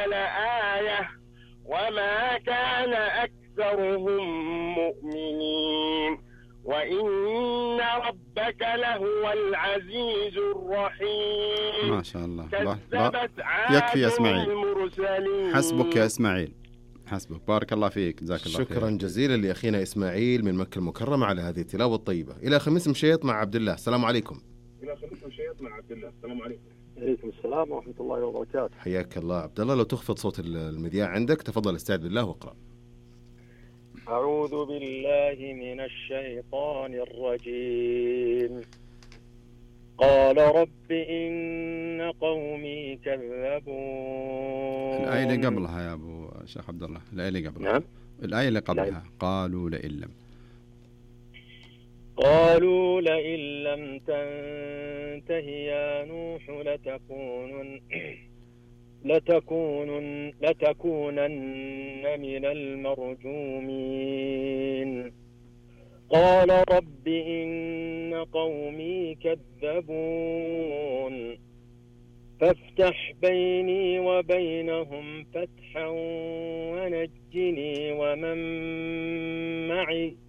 لآية وما كان أكثرهم مؤمنين وإن ربك لهو العزيز الرحيم. ما شاء الله. كذبت عاد يكفي يا إسماعيل، المرسلين. حسبك يا إسماعيل، حسبك. بارك الله فيك، جزاك الله شكرا خير. جزيلا لأخينا إسماعيل من مكة المكرمة على هذه التلاوة الطيبة. إلى خميس مشيط مع عبد الله. السلام عليكم. عليكم السلام ورحمة الله وبركاته. حياك الله عبد الله. لو تخفض صوت المذياع عندك تفضل، استعذ بالله واقرأ. أعوذ بالله من الشيطان الرجيم. قال رب إن قومي كذبون. الآية اللي قبلها يا أبو شيخ عبد الله، الآية اللي قبلها. نعم. الآية اللي قبلها قالوا لئن لم. قالوا لئن لم تنته يا نوح لتكونن من المرجومين. قال رب إن قومي كذبون فافتح بيني وبينهم فتحا ونجني ومن معي